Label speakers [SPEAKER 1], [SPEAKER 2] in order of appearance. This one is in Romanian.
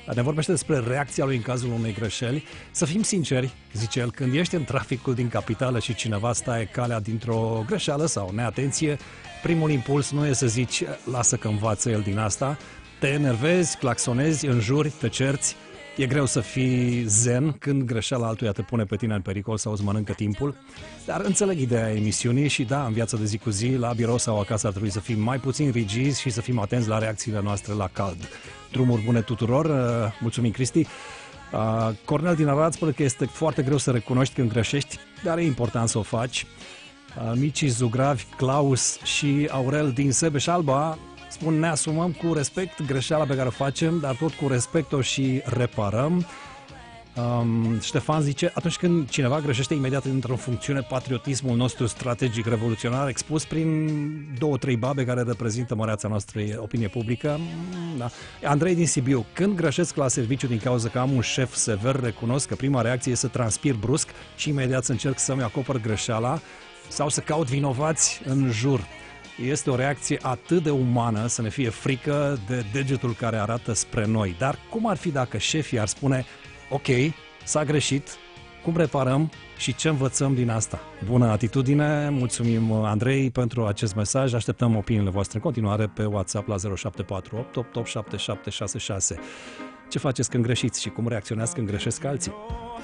[SPEAKER 1] Ne vorbește despre reacția lui în cazul unei greșeli. Să fim sinceri, zice el, când ești în traficul din capitală și cineva stai calea dintr-o greșeală sau neatenție, primul impuls nu e să zici, lasă că învață el din asta, te enervezi, claxonezi, înjuri, te cerți. E greu să fii zen când greșeala altuia te pune pe tine în pericol sau îți mănâncă timpul. Dar înțeleg ideea emisiunii și da, în viața de zi cu zi, la birou sau acasă ar trebui să fim mai puțin rigizi și să fim atenți la reacțiile noastre la cald. Drumuri bune tuturor, mulțumim Cristi. Cornel din Arad spune că este foarte greu să recunoști când greșești, dar e important să o faci. Micii Zugravi, Claus și Aurel din Sebeș-Alba spun, ne asumăm cu respect greșeala pe care o facem, dar tot cu respect o și reparăm. Ștefan zice, atunci când cineva greșește, imediat intră în funcțiune patriotismul nostru strategic revoluționar expus prin 2-3 babe care reprezintă măreața noastră opinie publică. Da. Andrei din Sibiu, când greșesc la serviciu din cauza că am un șef sever, recunosc că prima reacție e să transpir brusc și imediat să încerc să-mi acopăr greșeala sau să caut vinovați în jur. Este o reacție atât de umană să ne fie frică de degetul care arată spre noi. Dar cum ar fi dacă șefii ar spune, ok, s-a greșit, cum reparăm și ce învățăm din asta? Bună atitudine, mulțumim Andrei pentru acest mesaj, așteptăm opiniile voastre în continuare pe WhatsApp la 0748 887766. Ce faceți când greșiți și cum reacționați când greșesc alții?